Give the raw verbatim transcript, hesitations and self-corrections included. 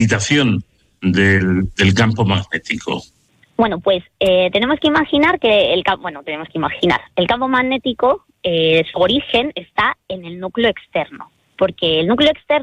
limitación del, del campo magnético? Bueno, pues eh, tenemos que imaginar que el campo, bueno, tenemos que imaginar, el campo magnético, eh, su origen está en el núcleo externo, porque el núcleo externo